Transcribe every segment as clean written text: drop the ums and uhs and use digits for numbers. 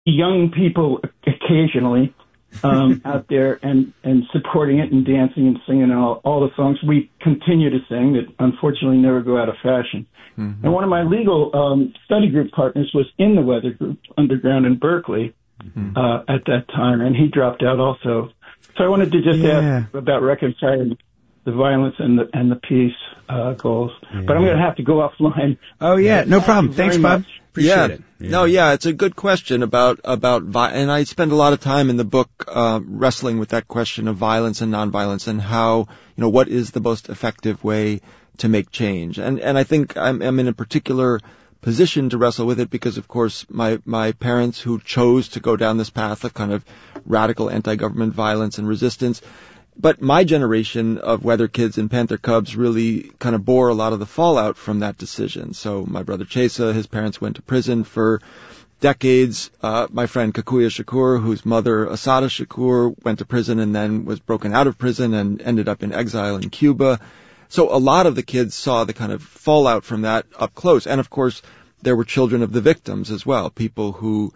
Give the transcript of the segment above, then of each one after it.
young people occasionally out there and supporting it and dancing and singing all the songs we continue to sing that unfortunately never go out of fashion. Mm-hmm. And one of my legal study group partners was in the Weather Group Underground in Berkeley at that time, and he dropped out also. So I wanted to just ask about reconciling the violence and the peace goals. Yeah. But I'm going to have to go offline. Oh, yeah, no problem. Thanks, Bob. Appreciate it. Yeah. No, it's a good question about and I spend a lot of time in the book wrestling with that question of violence and nonviolence and how, what is the most effective way to make change. And I think I'm in a particular position to wrestle with it because, of course, my parents who chose to go down this path of kind of radical anti-government violence and resistance. But my generation of Weather Kids and Panther Cubs really kind of bore a lot of the fallout from that decision. So my brother Chesa, his parents went to prison for decades. My friend Kakuya Shakur, whose mother Asada Shakur went to prison and then was broken out of prison and ended up in exile in Cuba. So a lot of the kids saw the kind of fallout from that up close. And of course, there were children of the victims as well, people who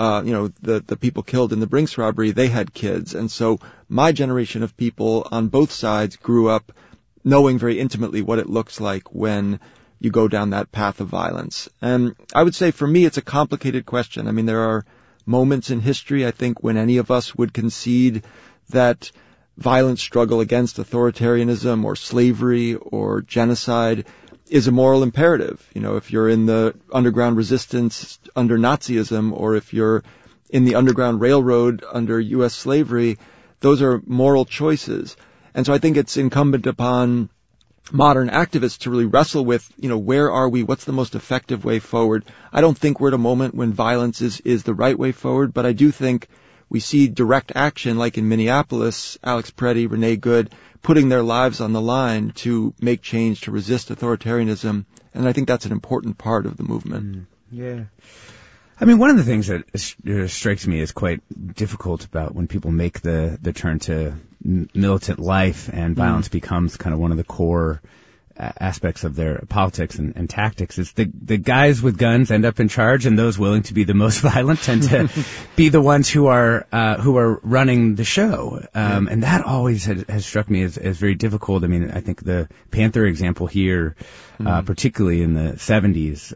the people killed in the Brinks robbery, they had kids. And so my generation of people on both sides grew up knowing very intimately what it looks like when you go down that path of violence. And I would say for me, it's a complicated question. I mean, there are moments in history, I think, when any of us would concede that violent struggle against authoritarianism or slavery or genocide is a moral imperative. If you're in the underground resistance under Nazism or if you're in the Underground Railroad under U.S. slavery, those are moral choices. And so I think it's incumbent upon modern activists to really wrestle with, where are we? What's the most effective way forward? I don't think we're at a moment when violence is the right way forward, but I do think we see direct action like in Minneapolis, Alex Preddy, Renee Good, putting their lives on the line to make change, to resist authoritarianism. And I think that's an important part of the movement. Yeah. I mean, one of the things that strikes me as quite difficult about when people make the turn to militant life and violence becomes kind of one of the core aspects of their politics and tactics is the guys with guns end up in charge, and those willing to be the most violent tend to be the ones who are running the show. And that always has struck me as very difficult. I mean, I think the Panther example here, particularly in the 70s,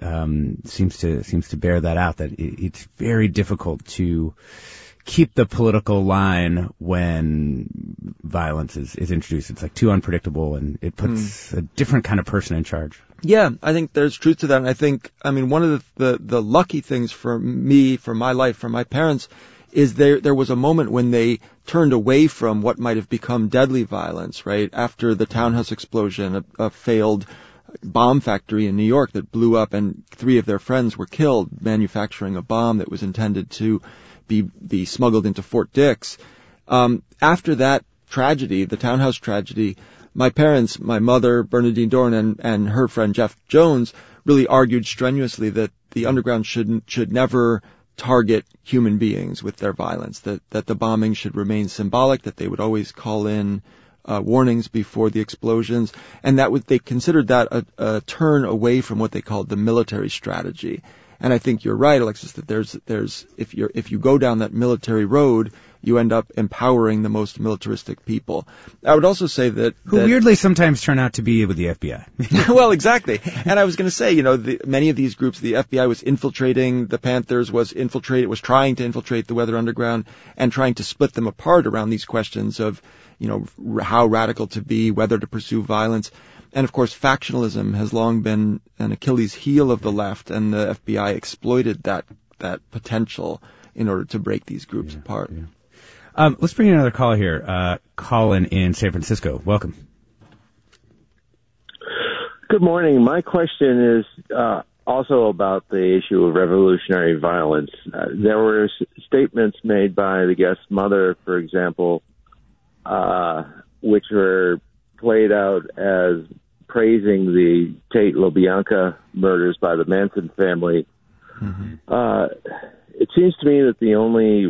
seems to bear that out, that it's very difficult to keep the political line when violence is introduced. It's like too unpredictable, and it puts a different kind of person in charge. Yeah, I think there's truth to that. And one of the lucky things for me, for my life, for my parents, is there was a moment when they turned away from what might have become deadly violence, right? After the townhouse explosion, a failed bomb factory in New York that blew up and 3 of their friends were killed manufacturing a bomb that was intended to be smuggled into Fort Dix. After that tragedy, the townhouse tragedy, my parents, my mother, Bernadine Dohrn, and her friend Jeff Jones really argued strenuously that the underground should never target human beings with their violence, that the bombing should remain symbolic, that they would always call in warnings before the explosions, and they considered that a turn away from what they called the military strategy. And I think you're right, Alexis, that there's if you go down that military road, you end up empowering the most militaristic people. I would also say that weirdly sometimes turn out to be with the FBI. Well, exactly. And I was going to say, many of these groups, the FBI was infiltrating, the Panthers was trying to infiltrate the Weather Underground and trying to split them apart around these questions of, how radical to be, whether to pursue violence. And of course, factionalism has long been an Achilles heel of the left, and the FBI exploited that potential in order to break these groups apart. Yeah. Let's bring in another caller here. Colin in San Francisco. Welcome. Good morning. My question is also about the issue of revolutionary violence. There were statements made by the guest's mother, for example, which were played out as praising the Tate LaBianca murders by the Manson family. Mm-hmm. It seems to me that the only,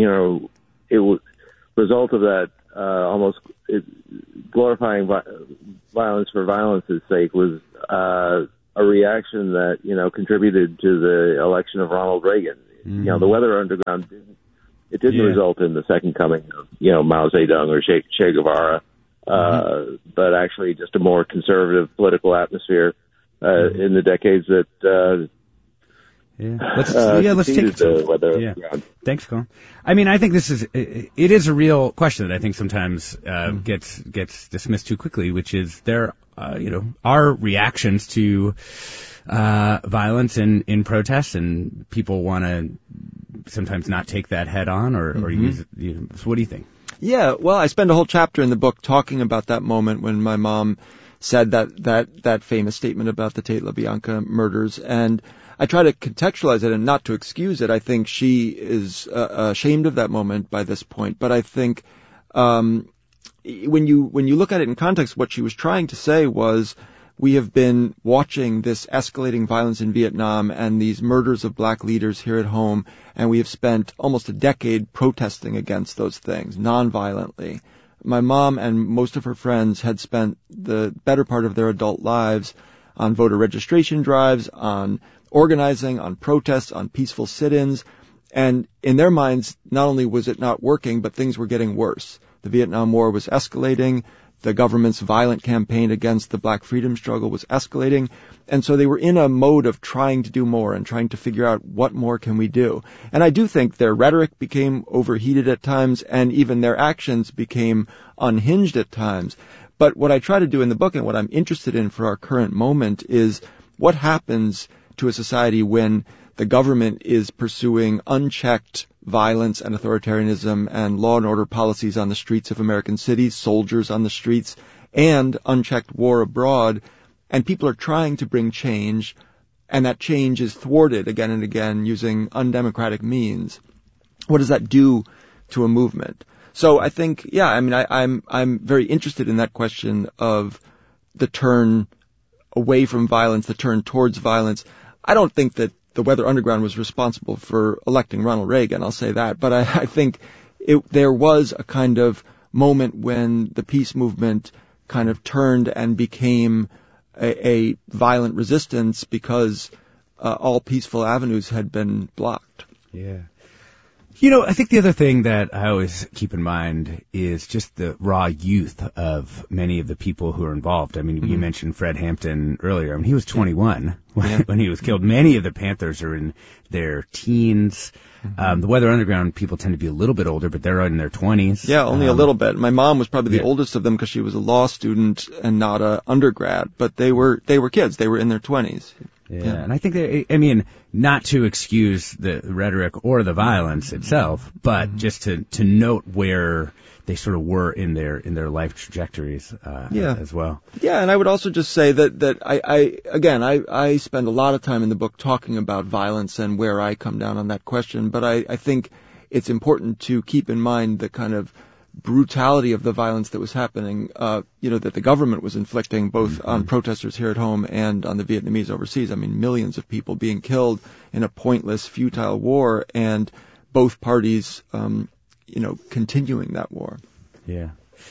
result of that almost glorifying violence for violence's sake was a reaction that, contributed to the election of Ronald Reagan. the Weather Underground didn't result in the second coming of, Mao Zedong or Che Guevara, but actually just a more conservative political atmosphere in the decades that let's take it to Weather Underground. Thanks, Colin. I mean, I think it is a real question that I think sometimes gets dismissed too quickly, which is there are reactions to violence in protests, and people want to sometimes not take that head on or use it. So what do you think? Yeah, well, I spend a whole chapter in the book talking about that moment when my mom said that famous statement about the Tate LaBianca murders, and I try to contextualize it and not to excuse it. I think she is ashamed of that moment by this point, but I think when you look at it in context, what she was trying to say was, we have been watching this escalating violence in Vietnam and these murders of black leaders here at home, and we have spent almost a decade protesting against those things nonviolently. My mom and most of her friends had spent the better part of their adult lives on voter registration drives, on organizing, on protests, on peaceful sit-ins, and in their minds, not only was it not working, but things were getting worse. The Vietnam War was escalating. The government's violent campaign against the black freedom struggle was escalating. And so they were in a mode of trying to do more and trying to figure out what more can we do. And I do think their rhetoric became overheated at times, and even their actions became unhinged at times. But what I try to do in the book, and what I'm interested in for our current moment, is what happens to a society when the government is pursuing unchecked violence and authoritarianism and law and order policies on the streets of American cities, soldiers on the streets, and unchecked war abroad, and people are trying to bring change, and that change is thwarted again and again using undemocratic means. What does that do to a movement? So I think, I'm very interested in that question of the turn away from violence, the turn towards violence. I don't think that the Weather Underground was responsible for electing Ronald Reagan, I'll say that, but I think there was a kind of moment when the peace movement kind of turned and became a violent resistance because all peaceful avenues had been blocked. Yeah. I think the other thing that I always keep in mind is just the raw youth of many of the people who are involved. I mean, you mentioned Fred Hampton earlier. I mean, he was 21 when he was killed. Many of the Panthers are in their teens. The Weather Underground people tend to be a little bit older, but they're in their 20s. Yeah, only a little bit. My mom was probably the oldest of them because she was a law student and not an undergrad, but they were kids. They were in their 20s. Yeah, and I think not to excuse the rhetoric or the violence itself, but just to note where they sort of were in their life trajectories as well. Yeah, and I would also just say that I spend a lot of time in the book talking about violence and where I come down on that question, but I think it's important to keep in mind the kind of brutality of the violence that was happening, that the government was inflicting both on protesters here at home and on the Vietnamese overseas. I mean, millions of people being killed in a pointless, futile war, and both parties, continuing that war. Yeah.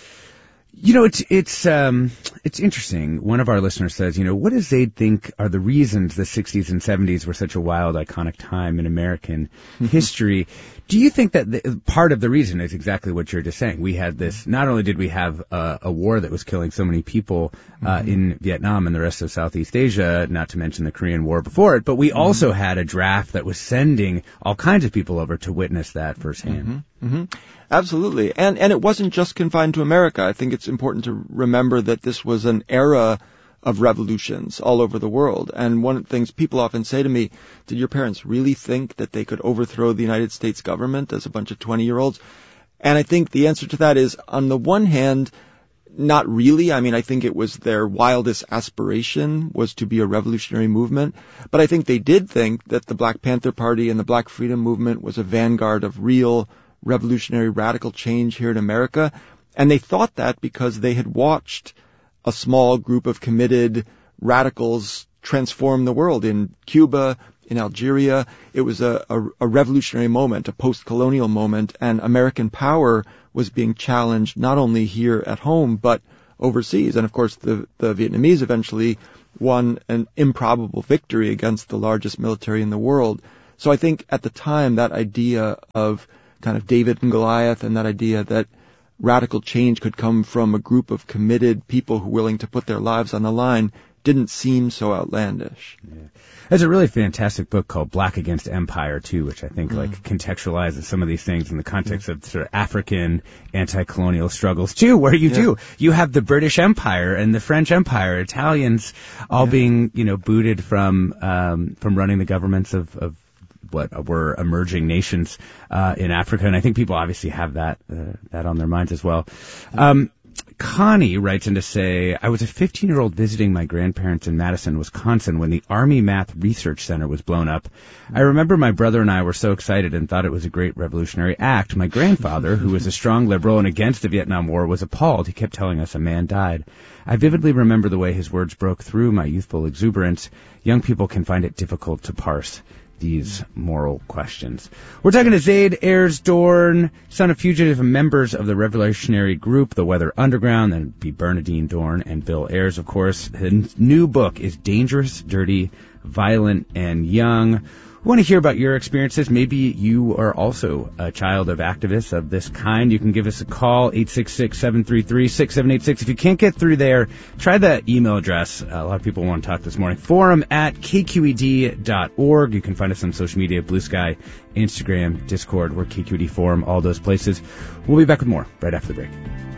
It's interesting. One of our listeners says, what does Zaid think are the reasons the 60s and 70s were such a wild, iconic time in American history? Do you think that part of the reason is exactly what you're just saying? We had this, not only did we have a war that was killing so many people in Vietnam and the rest of Southeast Asia, not to mention the Korean War before it, but we also had a draft that was sending all kinds of people over to witness that firsthand. Absolutely. And it wasn't just confined to America. I think it's important to remember that this was an era of revolutions all over the world. And one of the things people often say to me, did your parents really think that they could overthrow the United States government as a bunch of 20-year-olds? And I think the answer to that is, on the one hand, not really. I mean, I think it was their wildest aspiration was to be a revolutionary movement. But I think they did think that the Black Panther Party and the Black Freedom Movement was a vanguard of real revolutionary radical change here in America. And they thought that because they had watched a small group of committed radicals transform the world in Cuba, in Algeria. It was a revolutionary moment, a post-colonial moment, and American power was being challenged not only here at home, but overseas. And of course, the Vietnamese eventually won an improbable victory against the largest military in the world. So I think at the time that idea of kind of David and Goliath, and that idea that radical change could come from a group of committed people who are willing to put their lives on the line, didn't seem so outlandish. Yeah. There's a really fantastic book called Black Against Empire, too, which I think like contextualizes some of these things in the context of sort of African anti-colonial struggles, too, where you have the British Empire and the French Empire, Italians all being, booted from running the governments of what were emerging nations in Africa. And I think people obviously have that on their minds as well. Connie writes in to say, I was a 15-year-old visiting my grandparents in Madison, Wisconsin, when the Army Math Research Center was blown up. I remember my brother and I were so excited and thought it was a great revolutionary act. My grandfather, who was a strong liberal and against the Vietnam War, was appalled. He kept telling us a man died. I vividly remember the way his words broke through my youthful exuberance. Young people can find it difficult to parse these moral questions. We're talking to Zaid Ayers Dorn, son of fugitive members of the revolutionary group, the Weather Underground, then be Bernardine Dorn and Bill Ayers, of course. His new book is Dangerous, Dirty, Violent, and Young. We want to hear about your experiences. Maybe you are also a child of activists of this kind. You can give us a call, 866-733-6786. If you can't get through there, try the email address. A lot of people want to talk this morning. forum@kqed.org. You can find us on social media, Blue Sky, Instagram, Discord, or KQED Forum, all those places. We'll be back with more right after the break.